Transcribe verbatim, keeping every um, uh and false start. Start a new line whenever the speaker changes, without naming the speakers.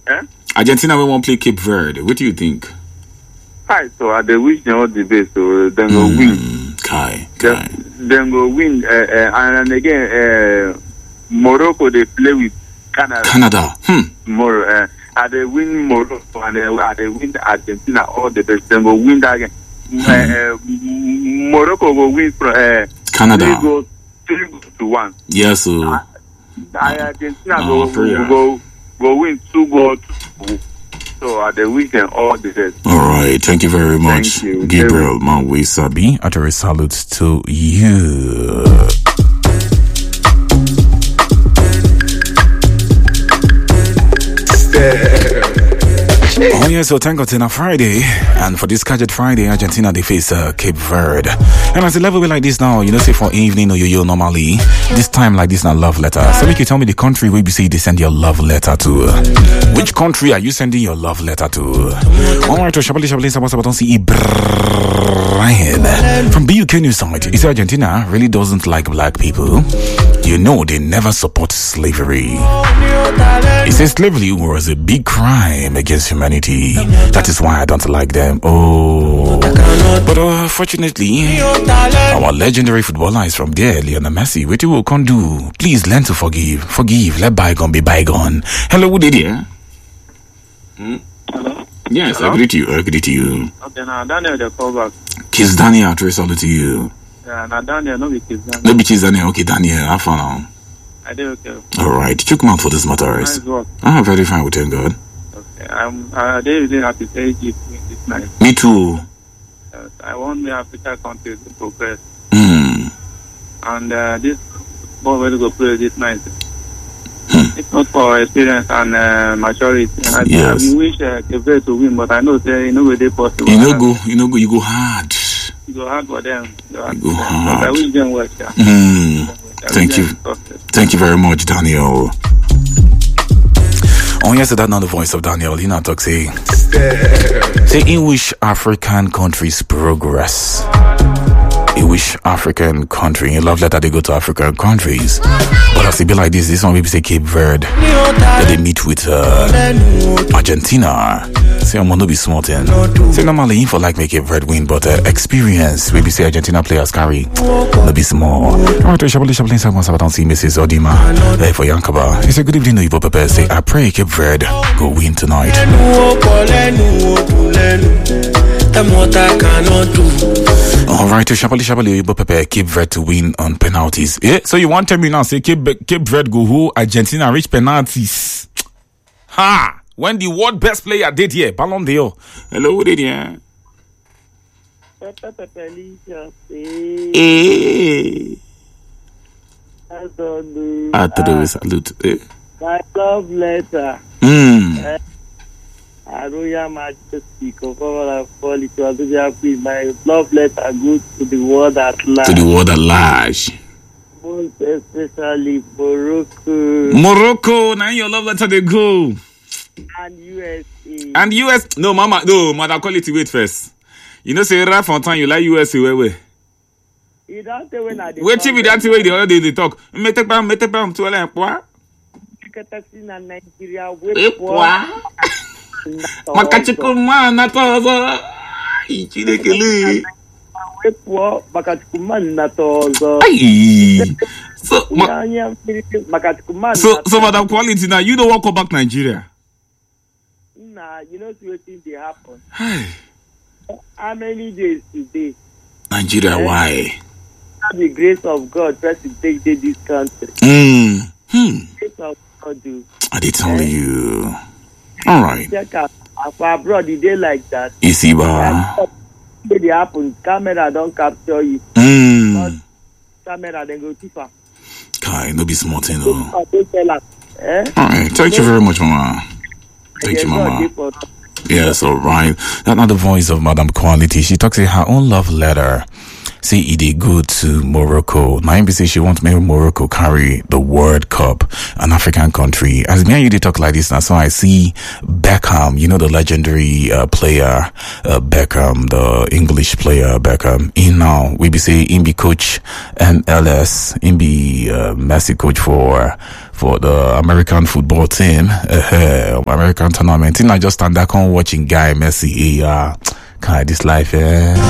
Eh?
Argentina will won't play Cape Verde. What do you think?
Hi, so I they wish them all the best, so then go
Mm,
win.
Kai, Kai.
Then, then go win. Uh, uh, and again, uh, Morocco they play with Canada.
Canada. Hmm.
More, uh, and they win Morocco and they, and they win Argentina all the best. Then go win that again. Hmm. Uh, uh, Morocco will win from uh,
Canada.
Three goals, three goals to one.
Yes, so.
Uh, Argentina
Oh,
go, go go go win two goals. So at the weekend, all the best.
All right, thank you very much,
Thank you.
Gabriel Manwe-Sabi. Atari salutes to you. Oh yeah, so thank God it's a Friday, and for this Gadget Friday, Argentina they face uh, Cape Verde. And as a level be like this now, you know, say for evening or yo-yo normally, this time like this not love letter. So make you tell me the country where you say they send your love letter to. Which country are you sending your love letter to? All right, to Shabali Shabali Sabasa don't see Ibrahim from B U K News Summit. He said Argentina really doesn't like black people. You know they never support slavery. He says slavery was a big crime against humanity. That is why I don't like them. Oh, but uh, fortunately, our legendary footballer is from there, Lionel Messi. What you will can do? Please learn to forgive. Forgive. Let bygone be bygone. Hello, who did you? Hmm?
Hello.
Yes,
Hello?
I greet you. I greet you.
Okay, now Daniel, they call back.
Kiss Daniel. Trace all to you.
Yeah, now Daniel, no be Kiss Daniel.
No be Kiss Daniel. Okay, Daniel. Have fun now.
I did okay.
All right. Check him out for this matters.
Nice work.
Ah, very fine. We thank God.
Okay, I'm. I did really happy to say Egypt win this night.
Me too.
Uh, I want the African countries to progress,
Hmm.
and uh, this ball will go play this night.
Hmm.
It's not for experience and uh, maturity. I,
Yes.
I wish uh, Quebec to win, but I know say you know where they possible.
You know go. You know go. You go hard.
You go hard for them. You go hard
You go
for them.
hard.
But I wish them well. Yeah.
Hmm.
I
Thank
wish
you.
them success.
Thank you very much, Daniel. Oh yes, that's not the voice of Daniel. He not talk say. Say he wish African countries progress. He wish African country. He love letter they go to African countries. But as it be like this, this one maybe say Cape Verde. That they meet with uh, Argentina. Say I'm gonna be smart and say normally for like make Cape Verde win, but uh, experience maybe say Argentina players carry no be small. Alright, Shabali Shabali Sagwas I don't see Missus Odima hey, for Yankaba. He said good evening to Ivo Pepe. Say I pray Cape Verde go win tonight. Alright, Shabali Shabali Ivo Pepe Cape Verde to win on penalties. Yeah, so you want to tell me now say Cape Cape Verde go who Argentina reach penalties. Ha! When the world best player did here, Ballon d'Or. Hello, who did here? Hey. I thought it was salute. Eh?
My love letter.
Hmm.
Uh, I Royal Majesty, Coca-Cola quality. I do happy. My love letter goes to the world at large.
To the world at large.
Most especially Morocco
Morocco, now your love letter they go.
and U S A.
And U S no mama no mother quality wait first. You know say right from time you like U S A where where.
You don't say when I
Wait till me that way the other day they talk. Mete bam mete bam to like what?
taxi na Nigeria
Eh
wait for
what? Makachukuma na tozo. Ichidekele.
wait for Makachukuma na tozo.
Ay. So ma-
Yeah, Makachukuma.
so so madam quality now you don't want to come back Nigeria.
Nah, you know what things they happen.
Hey.
How many days today?
Nigeria, why?
The grace of God tries to take this country.
Hmm. Hmm.
Grace of God do.
I did tell you. All right.
Check out for abroad, the day like that.
You see, ba.
When they happen, camera don't capture you.
Hmm.
Camera then go too far.
Kai, no be small thing though.
Don't tell us. Eh?
All right. Thank you very much, Mama. Thank you, Mama. Yes, all right. That's not the voice of Madam Quality. She talks in her own love letter. Say it is good to Morocco. Naimbi says she wants maybe Morocco carry the World Cup, an African country. As me and you did talk like this now, so I see Beckham, you know the legendary uh, player uh, Beckham, the English player Beckham. In now we be say in be coach M L S, in be uh, Messi coach for for the American football team, uh, American tournament. I just stand there, come watching guy Messi. Uh, kind of this life, eh?